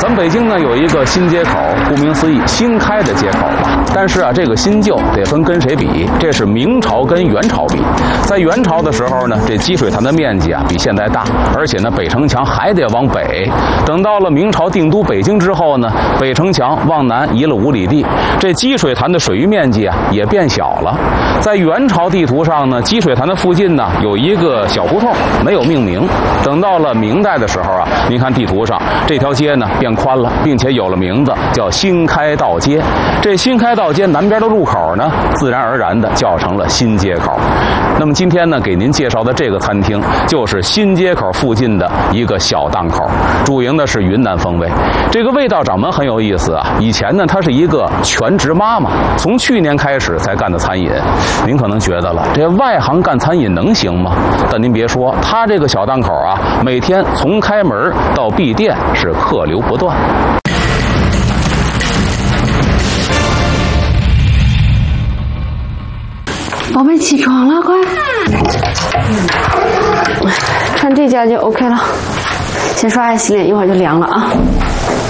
咱北京呢有一个新街口，顾名思义，新开的街口吧。但是啊，这个新旧得分跟谁比，这是明朝跟元朝比。在元朝的时候呢，这积水潭的面积啊比现在大，而且呢北城墙还得往北。等到了明朝定都北京之后呢，北城墙往南移了5里地，这积水潭的水域面积啊也变小了。在元朝地图上呢，积水潭的附近呢有一个小胡同，没有命名。等到了明代的时候啊，您看地图上这条街呢变宽了，并且有了名字，叫新开道街。这新开道街南边的路口呢，自然而然的叫成了新街口。那么今天呢，给您介绍的这个餐厅就是新街口附近的一个小档口，主营的是云南风味。这个味道掌门很有意思啊，以前呢她是一个全职妈妈，从去年开始才干的餐饮。您可能觉得了，这外行干餐饮能行吗？但您别说，她这个小档口啊，每天从开门到闭店是客流不断。 宝贝，起床了，快！穿这件就 OK 了。先刷牙洗脸，一会儿就凉了啊。